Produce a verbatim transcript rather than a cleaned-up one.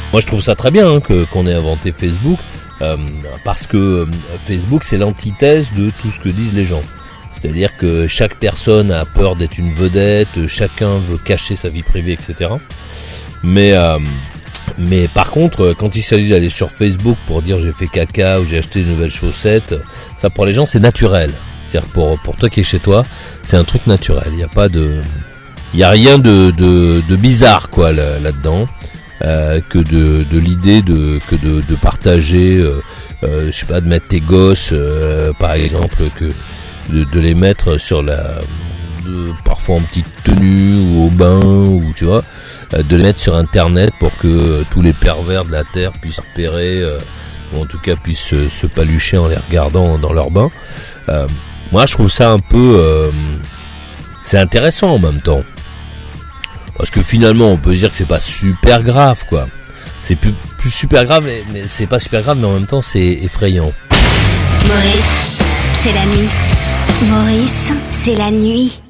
Moi je trouve ça très bien hein, que qu'on ait inventé Facebook, euh, parce que euh, Facebook c'est l'antithèse de tout ce que disent les gens. C'est-à-dire que chaque personne a peur d'être une vedette, chacun veut cacher sa vie privée, et cetera. Mais euh, mais par contre, quand il s'agit d'aller sur Facebook pour dire j'ai fait caca ou j'ai acheté de nouvelles chaussettes, ça pour les gens c'est naturel. C'est-à-dire pour pour toi qui es chez toi, c'est un truc naturel. Il y a pas de, il y a rien de de, de bizarre quoi là, là-dedans, euh, que de de l'idée de que de de partager, euh, euh, je sais pas, de mettre tes gosses, euh, par exemple que De, de les mettre sur la, de, parfois en petite tenue ou au bain ou tu vois, de les mettre sur internet pour que euh, tous les pervers de la terre puissent repérer euh, ou en tout cas puissent se, se palucher en les regardant dans leur bain. Euh, moi je trouve ça un peu, euh, c'est intéressant en même temps parce que finalement on peut dire que c'est pas super grave quoi. C'est plus, plus super grave mais, mais c'est pas super grave mais en même temps c'est effrayant. Maurice, c'est la nuit. Maurice, c'est la nuit.